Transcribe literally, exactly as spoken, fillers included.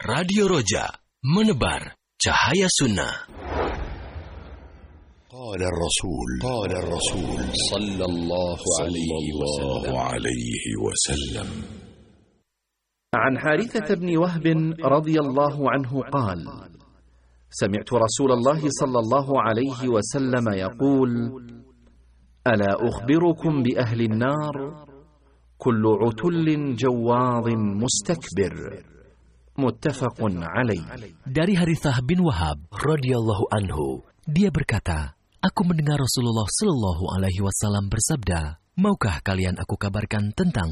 Radio Roja, menebar cahaya sunnah. قال الرسول قال الرسول صلى الله عليه وسلم. عن حارثة بن وهب رضي الله عنه قال: سمعت رسول الله صلى الله عليه وسلم يقول: ألا أخبركم بأهل النار؟ كل عتل جواظ مستكبر. متفق عليه. Dari Harithah bin Wahab radhiyallahu anhu, dia berkata, aku mendengar Rasulullah sallallahu alaihi wasallam bersabda, maukah kalian aku kabarkan tentang